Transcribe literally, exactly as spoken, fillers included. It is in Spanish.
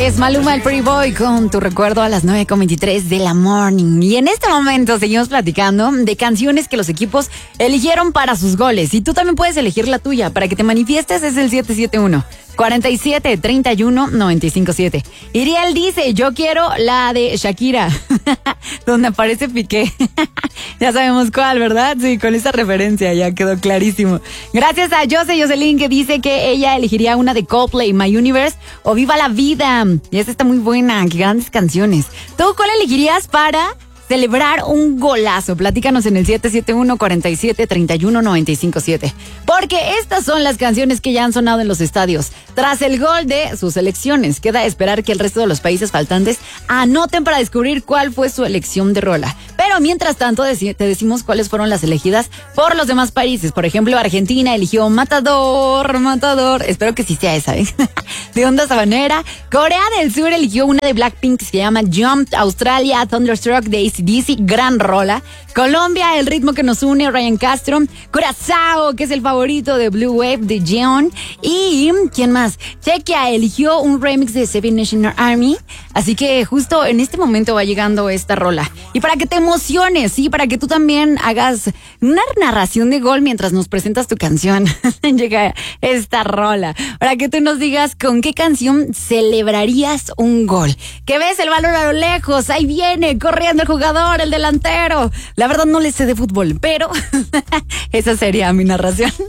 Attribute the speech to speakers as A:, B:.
A: Es Maluma, el Pretty Boy, con tu recuerdo a las nueve con veintitrés de la morning. Y en este momento seguimos platicando de canciones que los equipos eligieron para sus goles. Y tú también puedes elegir la tuya. Para que te manifiestes es el siete siete uno, cuarenta y siete, treinta y uno, noventa y cinco siete. Iriel dice, yo quiero la de Shakira, donde aparece Piqué. Ya sabemos cuál, ¿verdad? Sí, con esa referencia ya quedó clarísimo. Gracias a Jose Jocelyn, que dice que ella elegiría una de Coldplay, My Universe o Viva la Vida. Y esta está muy buena, qué grandes canciones. ¿Tú cuál elegirías para celebrar un golazo? Platícanos en el siete siete uno, cuarenta y siete, treinta y uno, noventa y cinco siete. Porque estas son las canciones que ya han sonado en los estadios. Tras el gol de sus elecciones, queda esperar que el resto de los países faltantes anoten para descubrir cuál fue su elección de rola. Pero mientras tanto, te decimos cuáles fueron las elegidas por los demás países. Por ejemplo, Argentina eligió Matador, Matador. Espero que sí sea esa, ¿eh? De Onda Sabanera. Corea del Sur eligió una de Blackpink que se llama Jump. Australia, Thunderstruck de A C D C, gran rola. Colombia, El ritmo que nos une, Ryan Castro. Curazao, que es el favorito de Blue Wave de Jeon. Y, ¿quién más? Chequia eligió un remix de Seven Nation Army. Así que justo en este momento va llegando esta rola. Y para que te emociones, sí, para que tú también hagas una narración de gol mientras nos presentas tu canción, llega esta rola. Para que tú nos digas con qué canción celebrarías un gol. Que ves el balón a lo lejos, ahí viene corriendo el jugador, el delantero. La verdad no le sé de fútbol, pero esa sería mi narración.